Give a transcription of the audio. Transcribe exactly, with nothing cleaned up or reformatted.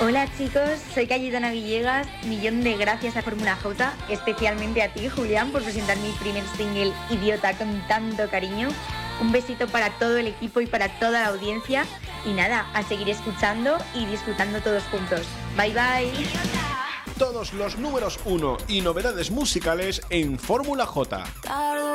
Hola chicos, soy Cayetana Villegas, millón de gracias a Fórmula J, especialmente a ti Julián por presentar mi primer single Idiota con tanto cariño. Un besito para todo el equipo y para toda la audiencia y nada, a seguir escuchando y disfrutando todos juntos. Bye bye. Todos los números uno y novedades musicales en Fórmula J.